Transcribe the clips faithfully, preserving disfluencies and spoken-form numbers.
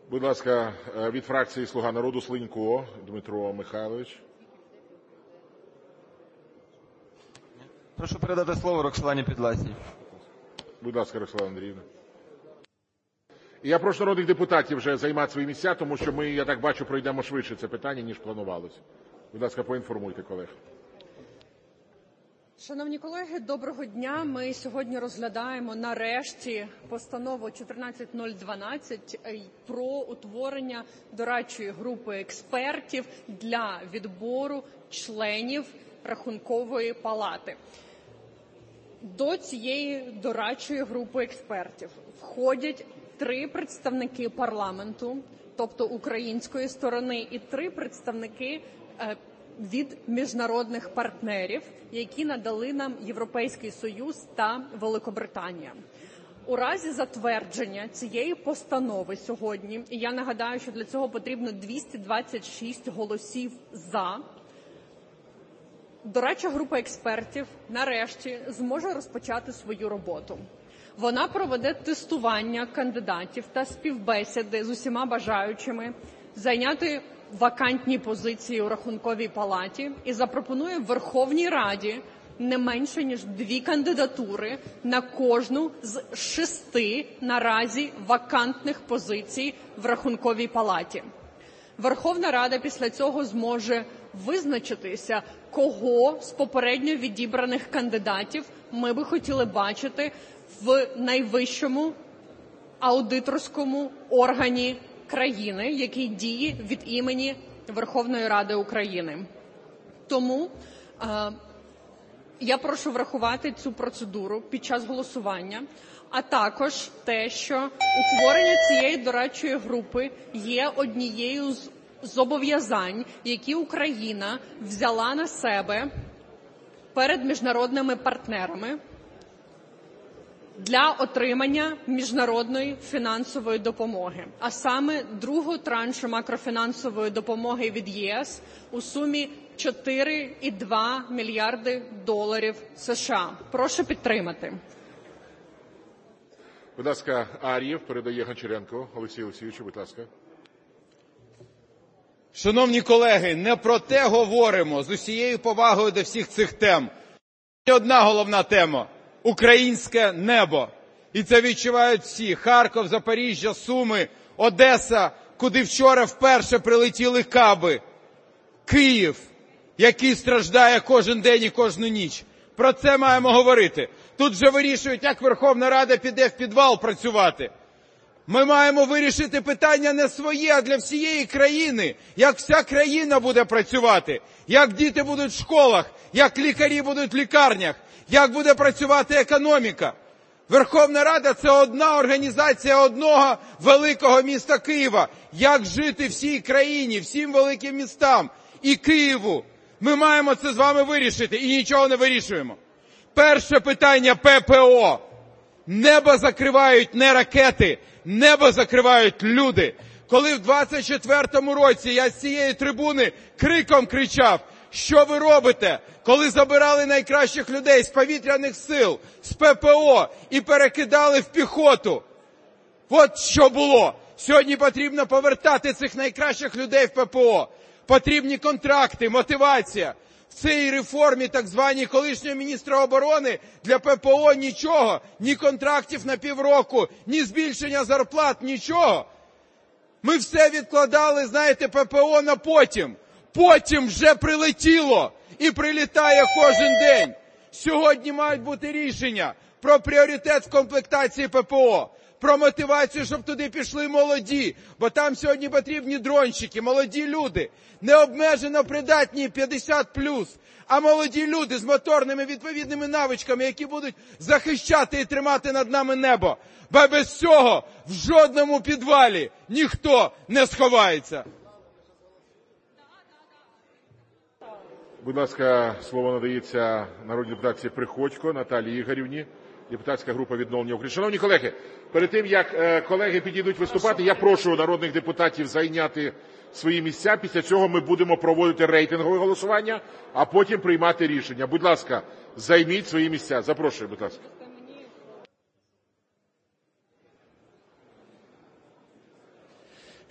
Будь ласка, від фракції "Слуга народу" Слинько Дмитро Михайлович. Прошу передати слово Роксолані Підласій. Будь ласка, Роксолана Андріївна. І я прошу народних депутатів вже займати свої місця, тому що ми, я так бачу, пройдемо швидше це питання, ніж планувалося. Будь ласка, поінформуйте колег. Шановні колеги, доброго дня. Ми сьогодні розглядаємо нарешті постанову чотирнадцять нуль дванадцять про утворення дорадчої групи експертів для відбору членів Рахункової палати. До цієї дорадчої групи експертів входять три представники парламенту, тобто української сторони, і три представники від міжнародних партнерів, які надали нам Європейський Союз та Великобританія. У разі затвердження цієї постанови сьогодні, і я нагадаю, що для цього потрібно двісті двадцять шість голосів «за», дорадча група експертів нарешті зможе розпочати свою роботу. Вона проведе тестування кандидатів та співбесіди з усіма бажаючими зайняти вакантні позиції у Рахунковій палаті і запропонує Верховній Раді не менше, ніж дві кандидатури на кожну з шести наразі вакантних позицій в Рахунковій палаті. Верховна Рада після цього зможе визначитися, кого з попередньо відібраних кандидатів ми би хотіли бачити в найвищому аудиторському органі країни, який діє від імені Верховної Ради України. Тому е, я прошу врахувати цю процедуру під час голосування, а також те, що утворення цієї дорадчої групи є однією з зобов'язань, які Україна взяла на себе перед міжнародними партнерами для отримання міжнародної фінансової допомоги, а саме другого траншу макрофінансової допомоги від ЄС у сумі чотири цілих два мільярди доларів США. Прошу підтримати. Будь ласка, Ар'єв передає Гончаренку Олексію Олексійовичу, будь ласка. Шановні колеги, не про те говоримо з усією повагою до всіх цих тем. Є одна головна тема – українське небо. І це відчувають всі. Харків, Запоріжжя, Суми, Одеса, куди вчора вперше прилетіли каби. Київ, який страждає кожен день і кожну ніч. Про це маємо говорити. Тут вже вирішують, як Верховна Рада піде в підвал працювати. Ми маємо вирішити питання не своє, а для всієї країни. Як вся країна буде працювати, як діти будуть в школах, як лікарі будуть в лікарнях, як буде працювати економіка. Верховна Рада – це одна організація одного великого міста Києва. Як жити всій країні, всім великим містам і Києву. Ми маємо це з вами вирішити і нічого не вирішуємо. Перше питання – Пе Пе О. Небо закривають не ракети, небо закривають люди. Коли в двадцять четвертому році я з цієї трибуни криком кричав, що ви робите, коли забирали найкращих людей з повітряних сил, з Пе Пе О і перекидали в піхоту. От що було. Сьогодні потрібно повертати цих найкращих людей в Пе Пе О. Потрібні контракти, мотивація. В цій реформі так званій колишнього міністра оборони для Пе Пе О нічого, ні контрактів на півроку, ні збільшення зарплат, нічого. Ми все відкладали, знаєте, Пе Пе О на потім. Потім вже прилетіло і прилітає кожен день. Сьогодні мають бути рішення про пріоритет в комплектації Пе Пе О, про мотивацію, щоб туди пішли молоді, бо там сьогодні потрібні дронщики, молоді люди, необмежено придатні п'ятдесят плюс, а молоді люди з моторними відповідними навичками, які будуть захищати і тримати над нами небо. Бо без цього в жодному підвалі ніхто не сховається. Будь ласка, слово надається народній депутатці Приходько Наталії Ігорівні, депутатська група «Відновлення України». Шановні колеги, перед тим, як колеги підійдуть виступати, я прошу народних депутатів зайняти свої місця. Після цього ми будемо проводити рейтингове голосування, а потім приймати рішення. Будь ласка, займіть свої місця. Запрошую, будь ласка.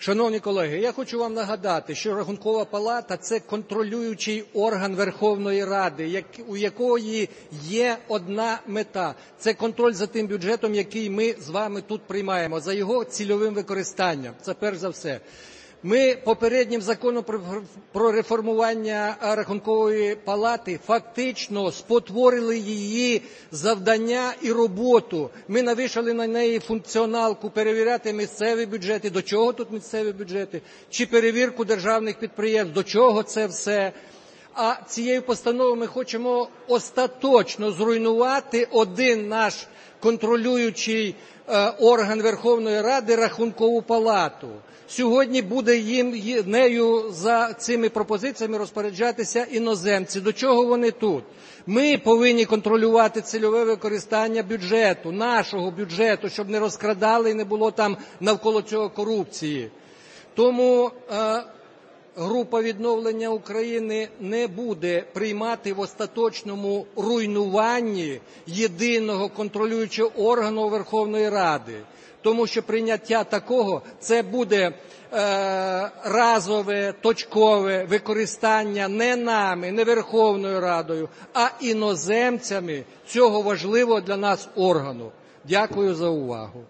Шановні колеги, я хочу вам нагадати, що Рахункова палата – це контролюючий орган Верховної Ради, у якої є одна мета – це контроль за тим бюджетом, який ми з вами тут приймаємо, за його цільовим використанням. Це перш за все. Ми попереднім законом про реформування Рахункової палати фактично спотворили її завдання і роботу. Ми навішали на неї функціоналку перевіряти місцеві бюджети. До чого тут місцеві бюджети? Чи перевірку державних підприємств? До чого це все? А цією постановою ми хочемо остаточно зруйнувати один наш контролюючий орган Верховної Ради – Рахункову палату. Сьогодні буде їм, нею за цими пропозиціями розпоряджатися іноземці. До чого вони тут? Ми повинні контролювати цільове використання бюджету, нашого бюджету, щоб не розкрадали і не було там навколо цього корупції. Тому е, група «Відновлення України» не буде приймати в остаточному руйнуванні єдиного контролюючого органу Верховної Ради. Тому що прийняття такого – це буде е, разове, точкове використання не нами, не Верховною Радою, а іноземцями цього важливого для нас органу. Дякую за увагу.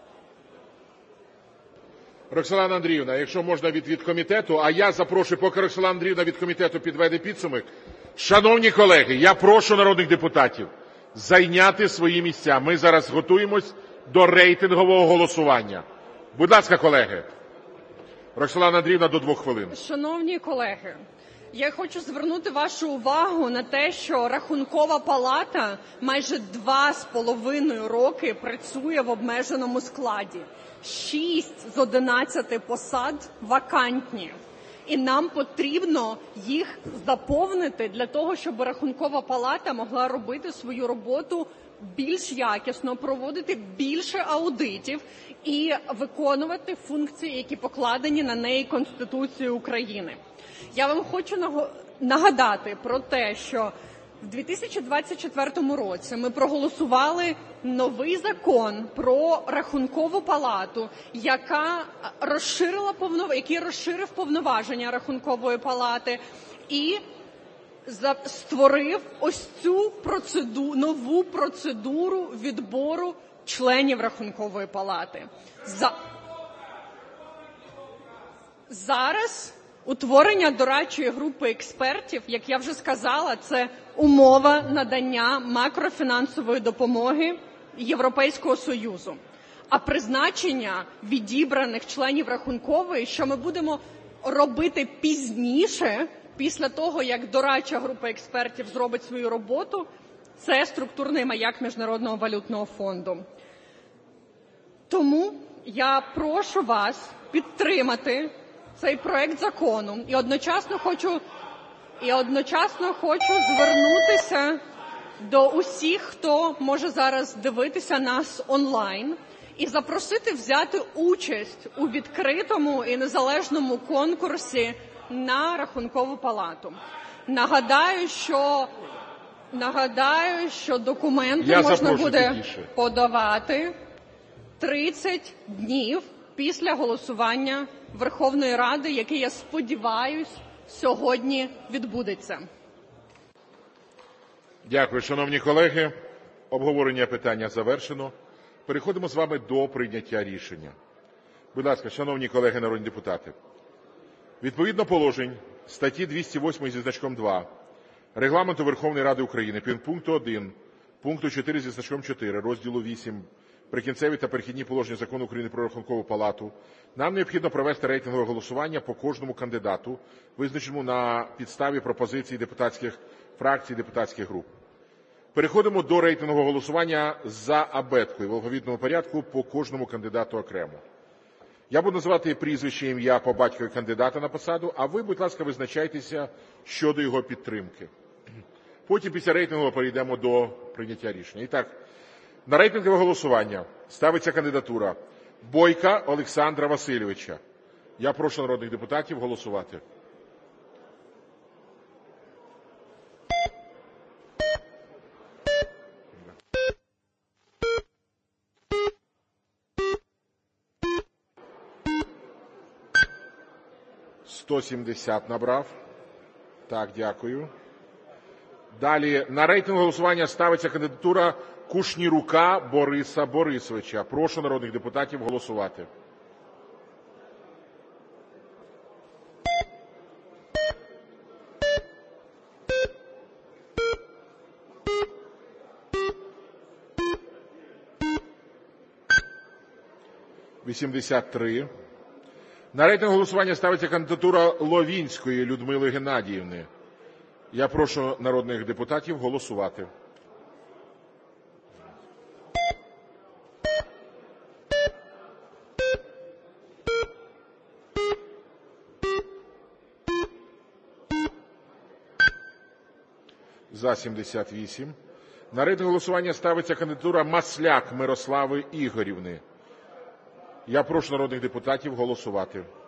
Роксолана Андріївна, якщо можна від, від комітету, а я запрошую, поки Роксолана Андріївна від комітету підведе підсумок. Шановні колеги, я прошу народних депутатів зайняти свої місця. Ми зараз готуємось до рейтингового голосування. Будь ласка, колеги. Роксолана Андріївна, до двох хвилин. Шановні колеги, я хочу звернути вашу увагу на те, що Рахункова палата майже два з половиною роки працює в обмеженому складі. Шість з одинадцяти посад вакантні. І нам потрібно їх заповнити для того, щоб Рахункова палата могла робити свою роботу більш якісно, проводити більше аудитів і виконувати функції, які покладені на неї Конституцією України. Я вам хочу нагадати про те, що в дві тисячі двадцять четвертому році ми проголосували новий закон про Рахункову палату, яка розширила повнов... який розширив повноваження Рахункової палати і створив ось цю процеду... нову процедуру відбору членів Рахункової палати. За... Зараз утворення дорадчої групи експертів, як я вже сказала, це умова надання макрофінансової допомоги Європейського Союзу. А призначення відібраних членів Рахункової, що ми будемо робити пізніше, після того, як дорадча група експертів зробить свою роботу, це структурний маяк Міжнародного валютного фонду. Тому я прошу вас підтримати цей проект закону і одночасно хочу, і одночасно хочу звернутися до усіх, хто може зараз дивитися нас онлайн, і запросити взяти участь у відкритому і незалежному конкурсі на Рахункову палату. Нагадаю, що, нагадаю, що документи Я можна буде тихіше. подавати тридцять днів після голосування Верховної Ради, яке, я сподіваюсь, сьогодні відбудеться. Дякую, шановні колеги. Обговорення питання завершено. Переходимо з вами до прийняття рішення. Будь ласка, шановні колеги народні депутати, відповідно положень статті двісті восьмої зі значком два Регламенту Верховної Ради України, підпункту один, пункту чотири зі значком чотири, розділу вісім «Прикінцеві та перехідні положення Закону України про Рахункову палату» нам необхідно провести рейтингове голосування по кожному кандидату, визначеному на підставі пропозицій депутатських фракцій, депутатських груп. Переходимо до рейтингового голосування за абеткою в алфавітному порядку по кожному кандидату окремо. Я буду називати прізвище, ім'я по батькові кандидата на посаду, а ви, будь ласка, визначайтеся щодо його підтримки. Потім після рейтингового перейдемо до прийняття рішення. І так, на рейтингове голосування ставиться кандидатура Бойка Олександра Васильовича. Я прошу народних депутатів голосувати. сто сімдесят набрав. Так, дякую. Далі на рейтингове голосування ставиться кандидатура Кушнірука Бориса Борисовича. Прошу народних депутатів голосувати. вісімдесят три. На рейтингове голосування ставиться кандидатура Ловінської Людмили Геннадіївни. Я прошу народних депутатів голосувати. За сімдесят вісім. На рейтингове голосування ставиться кандидатура Масляк Мирослави Ігорівни. Я прошу народних депутатів голосувати.